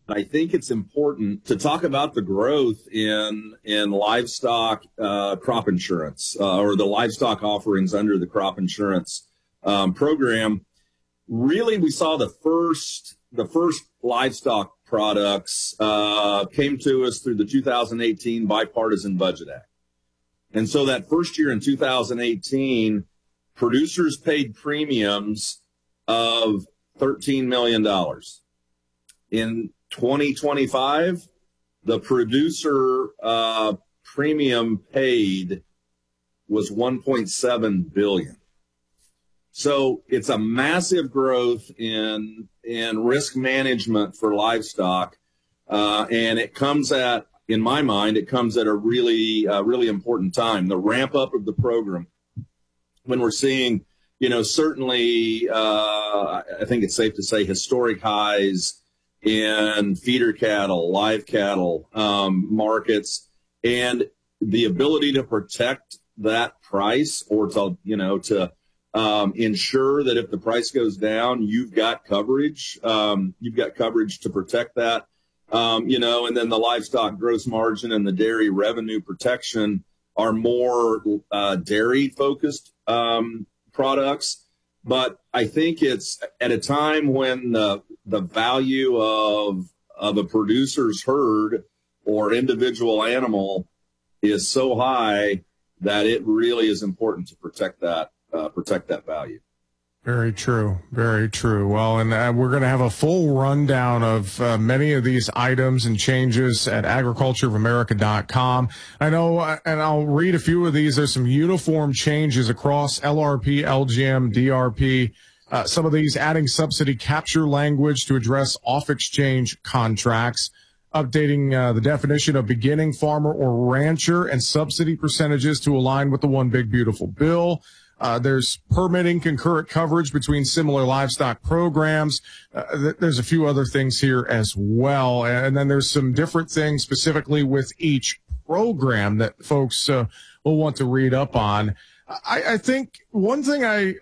I think it's important to talk about the growth in livestock crop insurance or the livestock offerings under the crop insurance program. Really, we saw the first livestock products came to us through the 2018 Bipartisan Budget Act. And so that first year in 2018, producers paid premiums of $13 million. In 2025, the producer premium paid was $1.7 billion. So it's a massive growth in risk management for livestock, and it comes at, in my mind, it comes at a really important time. The ramp up of the program, when we're seeing, certainly, I think it's safe to say historic highs in feeder cattle, live cattle markets, and the ability to protect that price or to ensure that if the price goes down, you've got coverage. You've got coverage to protect that. And then the livestock gross margin and the dairy revenue protection are more dairy focused products. But I think it's at a time when the value of a producer's herd or individual animal is so high that it really is important to protect that value. Very true. Very true. Well, and we're going to have a full rundown of many of these items and changes at agricultureofamerica.com. I know, and I'll read a few of these. There's some uniform changes across LRP, LGM, DRP. Some of these adding subsidy capture language to address off-exchange contracts, updating the definition of beginning farmer or rancher and subsidy percentages to align with the One Big Beautiful Bill. There's permitting concurrent coverage between similar livestock programs. There's a few other things here as well. And then there's some different things specifically with each program that folks will want to read up on. I think one thing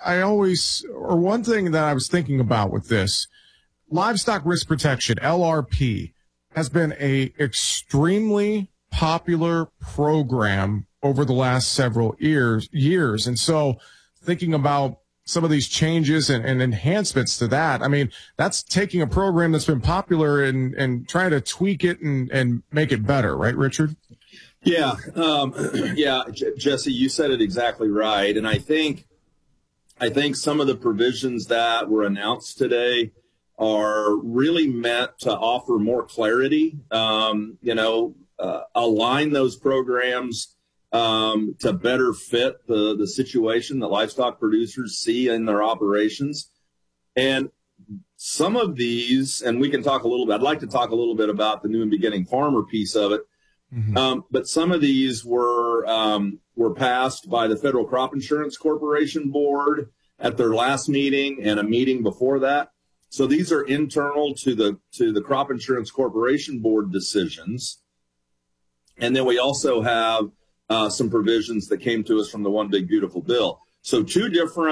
one thing that I was thinking about with this, livestock risk protection, LRP, has been a extremely popular program over the last several years. And so thinking about some of these changes and enhancements to that, I mean, that's taking a program that's been popular and trying to tweak it and make it better, right, Richard? Yeah. Jesse, you said it exactly right. And I think some of the provisions that were announced today are really meant to offer more clarity, align those programs to better fit the situation that livestock producers see in their operations. And some of these, and we can talk a little bit, I'd like to talk a little bit about the new and beginning farmer piece of it. Mm-hmm. But some of these were passed by the Federal Crop Insurance Corporation Board at their last meeting and a meeting before that. So these are internal to the Crop Insurance Corporation Board decisions. And then we also have some provisions that came to us from the One Big Beautiful Bill. So these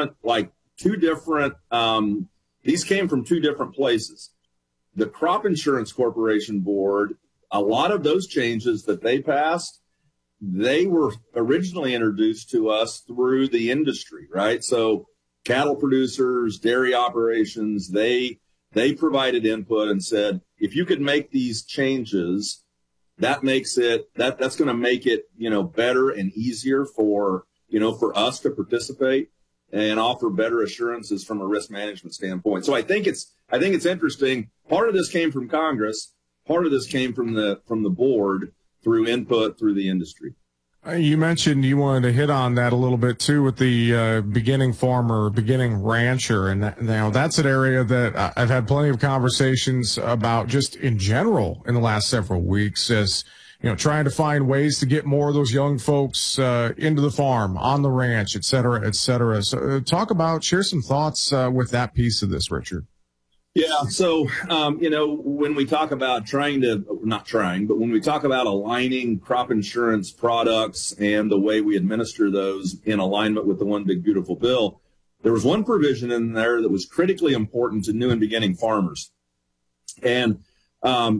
came from two different places. The Crop Insurance Corporation Board, a lot of those changes that they passed, they were originally introduced to us through the industry, right? So cattle producers, dairy operations, they provided input and said, if you could make these changes, that's going to make it, better and easier for us to participate and offer better assurances from a risk management standpoint. So I think it's interesting. Part of this came from Congress. Part of this came from the board through input through the industry. You mentioned you wanted to hit on that a little bit too with the beginning farmer, beginning rancher, and that's an area that I've had plenty of conversations about just in general in the last several weeks, as trying to find ways to get more of those young folks into the farm, on the ranch, et cetera, et cetera. So share some thoughts with that piece of this, Richard. Yeah. So, when we talk about when we talk about aligning crop insurance products and the way we administer those in alignment with the One Big Beautiful Bill, there was one provision in there that was critically important to new and beginning farmers. And,